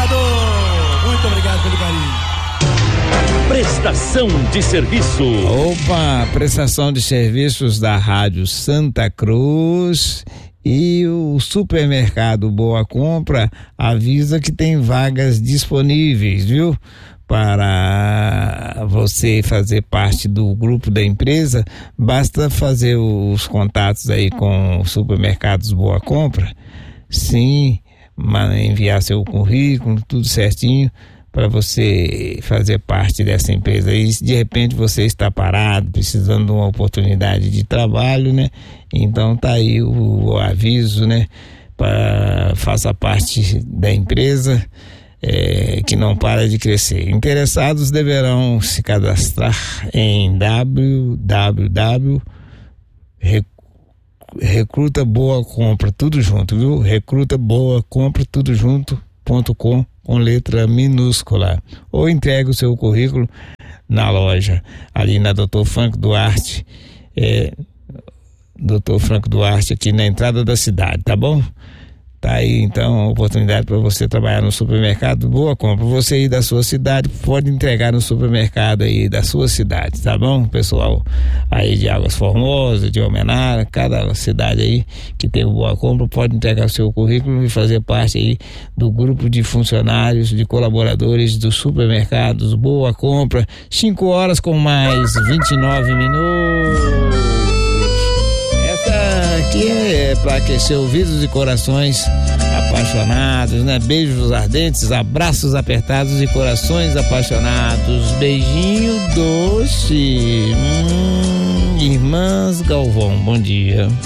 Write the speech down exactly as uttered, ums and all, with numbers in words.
obrigado. Muito obrigado pelo carinho. Prestação de serviço. Opa, prestação de serviços da Rádio Santa Cruz e o supermercado Boa Compra avisa que tem vagas disponíveis, viu? Para você fazer parte do grupo da empresa, basta fazer os contatos aí com os supermercados Boa Compra, sim, enviar seu currículo, tudo certinho, para você fazer parte dessa empresa. E se de repente você está parado, precisando de uma oportunidade de trabalho, né? Então tá aí o, o aviso, né? Para faça parte da empresa é, que não para de crescer. Interessados deverão se cadastrar em w w w ponto recruta boa compra tudo junto, viu? recruta boa compra tudo junto ponto com com letra minúscula, ou entregue o seu currículo na loja, ali na doutor Franco Duarte, é, doutor Franco Duarte, aqui na entrada da cidade, tá bom? Tá aí então a oportunidade para você trabalhar no supermercado Boa Compra. Você aí da sua cidade pode entregar no supermercado aí da sua cidade, tá bom? Pessoal aí de Águas Formosas, de Almenara, cada cidade aí que tem o Boa Compra pode entregar o seu currículo e fazer parte aí do grupo de funcionários, de colaboradores dos supermercados Boa Compra. Cinco horas com mais vinte e nove minutos. Aqui é para aquecer ouvidos e corações apaixonados, né? Beijos ardentes, abraços apertados e corações apaixonados. Beijinho doce. Hum, Irmãs Galvão, bom dia.